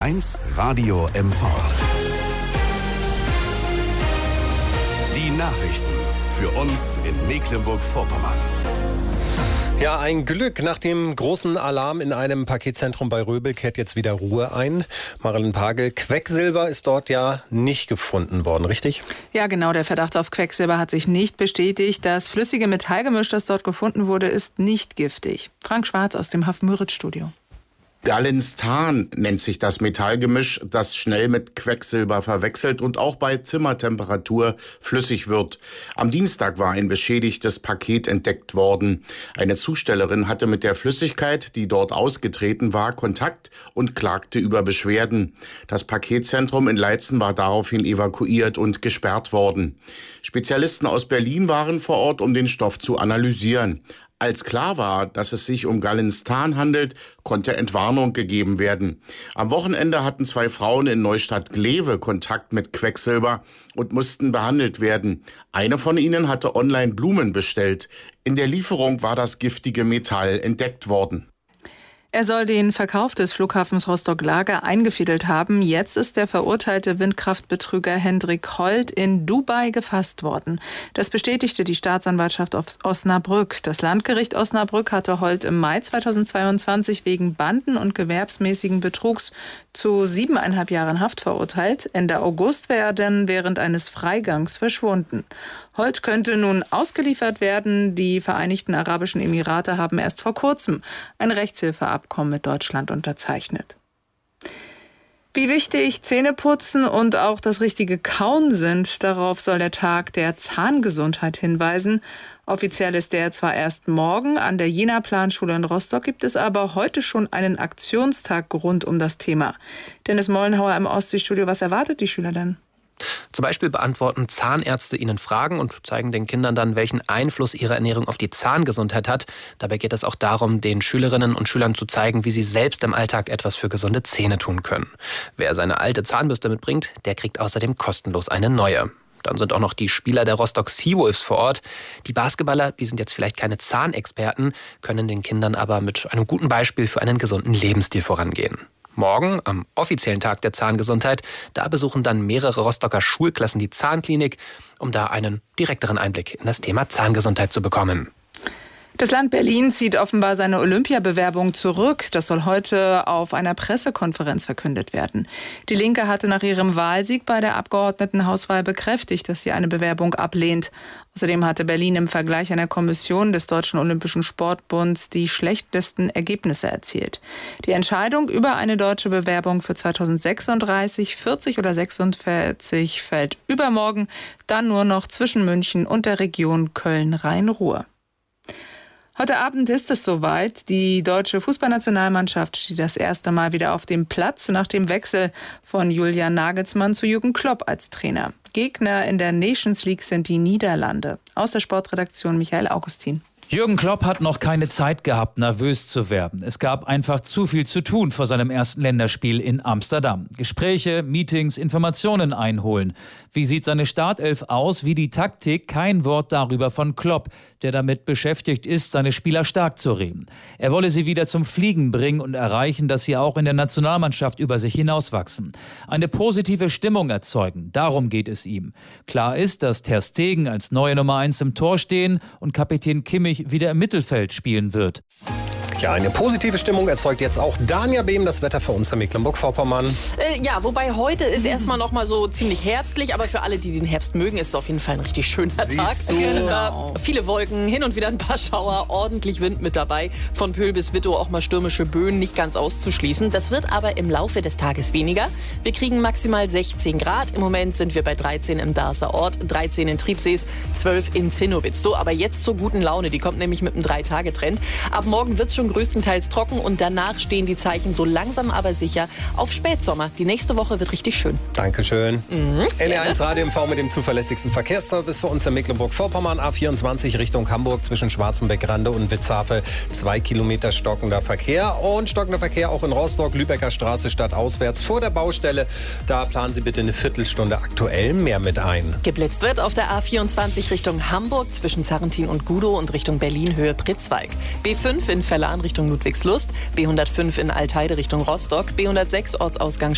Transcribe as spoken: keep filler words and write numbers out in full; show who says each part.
Speaker 1: eins Radio M V. Die Nachrichten für uns in Mecklenburg-Vorpommern.
Speaker 2: Ja, ein Glück. Nach dem großen Alarm in einem Paketzentrum bei Röbel kehrt jetzt wieder Ruhe ein. Marilyn Pagel, Quecksilber ist dort ja nicht gefunden worden, richtig?
Speaker 3: Ja, genau. Der Verdacht auf Quecksilber hat sich nicht bestätigt. Das flüssige Metallgemisch, das dort gefunden wurde, ist nicht giftig. Frank Schwarz aus dem Haff-Müritz-Studio.
Speaker 4: Gallinstan nennt sich das Metallgemisch, das schnell mit Quecksilber verwechselt und auch bei Zimmertemperatur flüssig wird. Am Dienstag war ein beschädigtes Paket entdeckt worden. Eine Zustellerin hatte mit der Flüssigkeit, die dort ausgetreten war, Kontakt und klagte über Beschwerden. Das Paketzentrum in Leitzen war daraufhin evakuiert und gesperrt worden. Spezialisten aus Berlin waren vor Ort, um den Stoff zu analysieren. Als klar war, dass es sich um Gallinstan handelt, konnte Entwarnung gegeben werden. Am Wochenende hatten zwei Frauen in Neustadt-Glewe Kontakt mit Quecksilber und mussten behandelt werden. Eine von ihnen hatte online Blumen bestellt. In der Lieferung war das giftige Metall entdeckt worden.
Speaker 3: Er soll den Verkauf des Flughafens Rostock-Lager eingefädelt haben. Jetzt ist der verurteilte Windkraftbetrüger Hendrik Holt in Dubai gefasst worden. Das bestätigte die Staatsanwaltschaft aus Osnabrück. Das Landgericht Osnabrück hatte Holt im Mai zweitausendzweiundzwanzig wegen Banden- und gewerbsmäßigen Betrugs zu siebeneinhalb Jahren Haft verurteilt. Ende August wäre er dann während eines Freigangs verschwunden. Holt könnte nun ausgeliefert werden. Die Vereinigten Arabischen Emirate haben erst vor kurzem ein Rechtshilfeabkommen mit Deutschland unterzeichnet. Wie wichtig Zähneputzen und auch das richtige Kauen sind, darauf soll der Tag der Zahngesundheit hinweisen. Offiziell ist der zwar erst morgen, an der Jena-Planschule in Rostock gibt es aber heute schon einen Aktionstag rund um das Thema. Dennis Mollenhauer im Ostseestudio, was erwartet die Schüler denn?
Speaker 5: Zum Beispiel beantworten Zahnärzte ihnen Fragen und zeigen den Kindern dann, welchen Einfluss ihre Ernährung auf die Zahngesundheit hat. Dabei geht es auch darum, den Schülerinnen und Schülern zu zeigen, wie sie selbst im Alltag etwas für gesunde Zähne tun können. Wer seine alte Zahnbürste mitbringt, der kriegt außerdem kostenlos eine neue. Dann sind auch noch die Spieler der Rostock Seawolves vor Ort. Die Basketballer, die sind jetzt vielleicht keine Zahnexperten, können den Kindern aber mit einem guten Beispiel für einen gesunden Lebensstil vorangehen. Morgen, am offiziellen Tag der Zahngesundheit, da besuchen dann mehrere Rostocker Schulklassen die Zahnklinik, um da einen direkteren Einblick in das Thema Zahngesundheit zu bekommen.
Speaker 3: Das Land Berlin zieht offenbar seine Olympiabewerbung zurück. Das soll heute auf einer Pressekonferenz verkündet werden. Die Linke hatte nach ihrem Wahlsieg bei der Abgeordnetenhauswahl bekräftigt, dass sie eine Bewerbung ablehnt. Außerdem hatte Berlin im Vergleich einer Kommission des Deutschen Olympischen Sportbunds die schlechtesten Ergebnisse erzielt. Die Entscheidung über eine deutsche Bewerbung für zweitausendsechsunddreißig, vierzig oder sechsundvierzig fällt übermorgen, dann nur noch zwischen München und der Region Köln-Rhein-Ruhr. Heute Abend ist es soweit. Die deutsche Fußballnationalmannschaft steht das erste Mal wieder auf dem Platz nach dem Wechsel von Julian Nagelsmann zu Jürgen Klopp als Trainer. Gegner in der Nations League sind die Niederlande. Aus der Sportredaktion Michael Augustin.
Speaker 6: Jürgen Klopp hat noch keine Zeit gehabt, nervös zu werden. Es gab einfach zu viel zu tun vor seinem ersten Länderspiel in Amsterdam. Gespräche, Meetings, Informationen einholen. Wie sieht seine Startelf aus? Wie die Taktik? Kein Wort darüber von Klopp, der damit beschäftigt ist, seine Spieler stark zu reden. Er wolle sie wieder zum Fliegen bringen und erreichen, dass sie auch in der Nationalmannschaft über sich hinauswachsen. Eine positive Stimmung erzeugen, darum geht es ihm. Klar ist, dass Ter Stegen als neue Nummer eins im Tor stehen und Kapitän Kimmich wieder im Mittelfeld spielen wird.
Speaker 2: Ja, eine positive Stimmung erzeugt jetzt auch Dania Behm, das Wetter für uns in Mecklenburg-Vorpommern.
Speaker 7: Äh, ja, wobei heute ist erstmal noch mal so ziemlich herbstlich, aber für alle, die den Herbst mögen, ist es auf jeden Fall ein richtig schöner Siehst Tag. Genau. Äh, viele Wolken, hin und wieder ein paar Schauer, ordentlich Wind mit dabei. Von Pöhl bis Wittow auch mal stürmische Böen, nicht ganz auszuschließen. Das wird aber im Laufe des Tages weniger. Wir kriegen maximal sechzehn Grad. Im Moment sind wir bei dreizehn im Darßer Ort, dreizehn in Triebsees, zwölf in Zinnowitz. So, aber jetzt zur guten Laune. Die kommt nämlich mit einem Drei-Tage-Trend. Ab morgen wird es schon größtenteils trocken und danach stehen die Zeichen so langsam aber sicher auf Spätsommer. Die nächste Woche wird richtig schön.
Speaker 2: Dankeschön.
Speaker 7: Mhm,
Speaker 2: N R eins Radio M V mit dem zuverlässigsten Verkehrsservice für uns in Mecklenburg-Vorpommern. A vierundzwanzig Richtung Hamburg zwischen Schwarzenbeck-Rande und Witzhafe. Zwei Kilometer stockender Verkehr und stockender Verkehr auch in Rostock, Lübecker Straße stadtauswärts vor der Baustelle. Da planen Sie bitte eine Viertelstunde aktuell mehr mit ein.
Speaker 7: Geblitzt wird auf der A vierundzwanzig Richtung Hamburg zwischen Zarrentin und Gudow und Richtung Berlin Höhe Pritzwalk. B fünf in Verlan Richtung Ludwigslust, B hundertfünf in Altheide Richtung Rostock, B hundertsechs Ortsausgang